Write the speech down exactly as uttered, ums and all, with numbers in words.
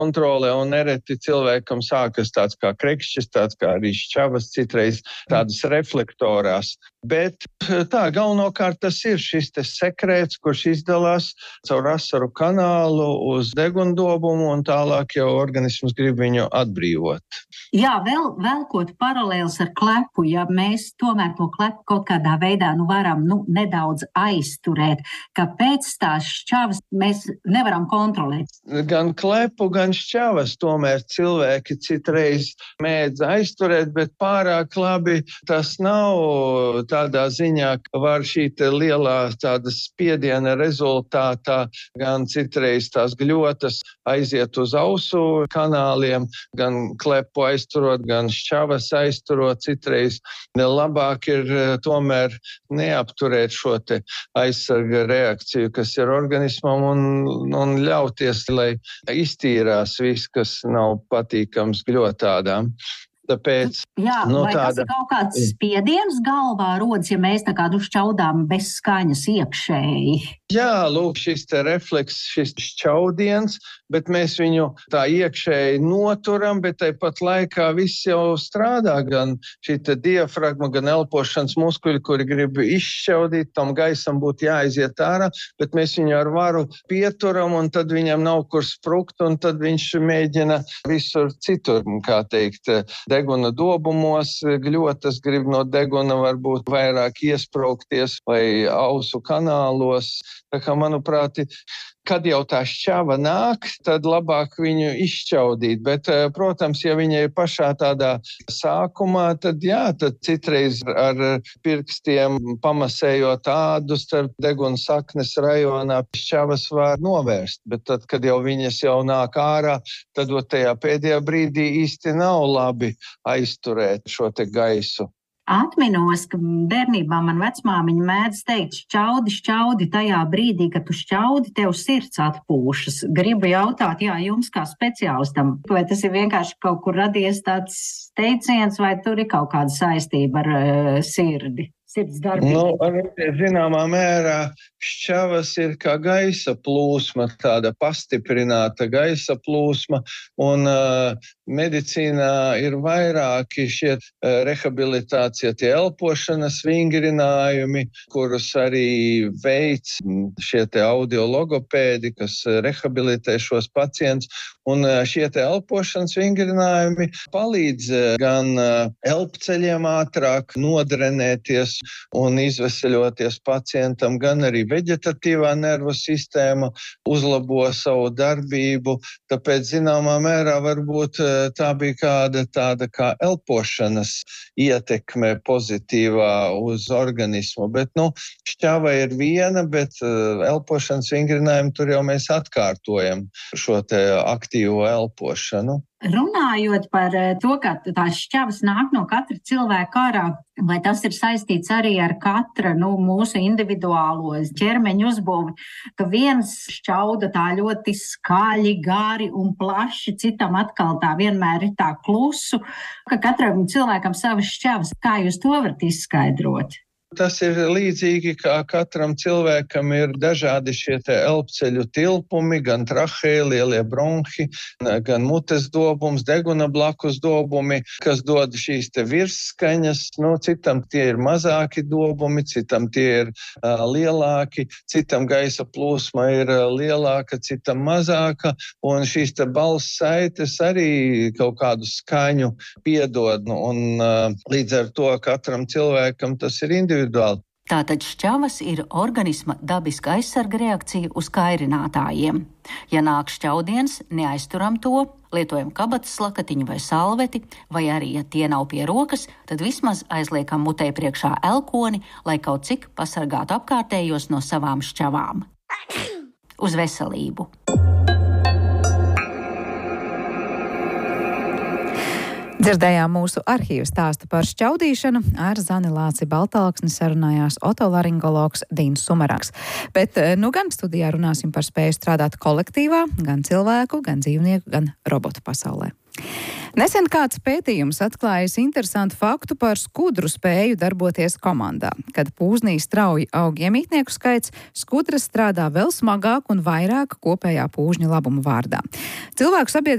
kontrole, un nereti cilvēkam sākas tāds kā krekšķis, tāds kā arī šķavas, citreiz tādas reflektorās. Bet tā, galvenokārt tas ir šis te sekrēts, kurš izdalās caur asaru kanālu uz degundobumu, un tālāk jau organisms grib viņu atbrīvot. Jā, vēl, velkot paralēls ar klepu, ja mēs tomēr to klepu kaut kādā veidā nu, varam nu, nedaudz aizturēt, kāpēc tās šķavas mēs nevaram kontrolēt? Gan klepu, gan šķavas tomēr cilvēki citreiz mēdz aizturēt, bet pārāk labi tas nav tādā ziņā, ka var šī te lielā tāda spiediena rezultātā gan citreiz tās gļotas aiziet uz ausu kanāliem, gan klepu aizturot, gan šķavas aizturot. Citreiz labāk ir tomēr neapturēt šo te aizsarga reakciju, kas ir organismam, un, un ļauties, lai iztīrās viss, kas nav patīkams gļotādām. Tāpēc, Jā, nu, vai tāda... tas ir kaut kāds spiediens galvā rodas, ja mēs tā kā nu šķaudām bez skaņas iekšēji? Jā, lūk, šis te refleks, šis šķaudiens, bet mēs viņu tā iekšēji noturam, bet tāpat laikā viss jau strādā, gan šī te diafragma, gan elpošanas muskuļi, kuri grib izšķaudīt, tam gaisam būtu jāaiziet ārā, bet mēs viņu ar varu pieturam, un tad viņam nav kur sprukt, un tad viņš mēģina visur citur, kā teikt, deguna dobumos, gļotas grib no deguna varbūt vairāk iespraukties vai ausu kanālos. Tā kā, manuprāt, kad jau tā šķava nāk, tad labāk viņu izšķaudīt. Bet, protams, ja viņa ir pašā tādā sākumā, tad jā, tad citreiz ar pirkstiem pamasējot ādu starp deguna saknes rajonā šķavas var novērst. Bet tad, kad jau viņas jau nāk ārā, tad tajā pēdējā brīdī īsti nav labi aizturēt šo te gaisu. Atminos, ka bērnībā man vecmāmiņa mēdz teikt, šķaudi, šķaudi tajā brīdī, kad tu šķaudi, tev sirds atpūšas. Gribu jautāt, jā, jums kā speciālistam, vai tas ir vienkārši kaut kur radies tāds teiciens, vai tur ir kaut kāda saistība ar uh, sirdi? Nu, zināmā mērā šķavas ir kā gaisa plūsma, tāda pastiprināta gaisa plūsma, un uh, medicīnā ir vairāki šie uh, rehabilitācija, tie elpošanas vingrinājumi, kurus arī veic šie te audiologopēdi, kas rehabilitē šos pacientus, un uh, šie te elpošanas vingrinājumi palīdz uh, gan uh, elpceļiem ātrāk nodrenēties un izveseļoties pacientam, gan arī veģetatīvā nervu sistēma uzlabo savu darbību. Tāpēc, zināmā mērā, varbūt tā bija kāda tāda kā elpošanas ietekme pozitīvā uz organismu. Bet, nu, šķava ir viena, bet elpošanas vingrinājumi tur jau mēs atkārtojam šo te aktīvo elpošanu. Runājot par to, ka tās šķavas nāk no katra cilvēka ārā, vai tas ir saistīts arī ar katra nu, mūsu individuālo ķermeņa uzbūvi, ka viens šķauda tā ļoti skaļi, gari un plaši, citam atkal tā vienmēr ir tā klusu, ka katram cilvēkam savas šķavas. Kā jūs to varat izskaidrot? Tas ir līdzīgi, kā katram cilvēkam ir dažādi šie te elpceļu tilpumi, gan trahēja, lielie bronhi, gan mutes dobums, deguna blakus dobumi, kas dod šīs te virsskaņas. Nu, citam tie ir mazāki dobumi, citam tie ir uh, lielāki, citam gaisa plūsma ir uh, lielāka, citam mazāka, un šīs te balss saites arī kaut kādu skaņu piedod, un uh, līdz ar to katram cilvēkam tas ir individuāli. Tātad šķavas ir organisma dabiska aizsarga reakcija uz kairinātājiem. Ja nāk šķaudiens, neaizturam to, lietojam kabatas lakatiņu vai salveti, vai arī, ja tie nav pie rokas, tad vismaz aizliekam mutei priekšā elkoni, lai kaut cik pasargātu apkārtējos no savām šķavām. Uz veselību! Dzirdējām mūsu arhīvu stāstu par šķaudīšanu, ar Zani Lāci Baltalksni sarunājās otolaringologs Dīns Sumaraks. Bet nu gan studijā runāsim par spēju strādāt kolektīvā, gan cilvēku, gan dzīvnieku, gan robotu pasaulē. Nesen kāds pētījums atklājis interesantu faktu par skudru spēju darboties komandā. Kad pūznī strauji aug iemītnieku skaits, skudras strādā vēl smagāk un vairāk kopējā pūžņa labuma vārdā. Cilvēku sabiedrība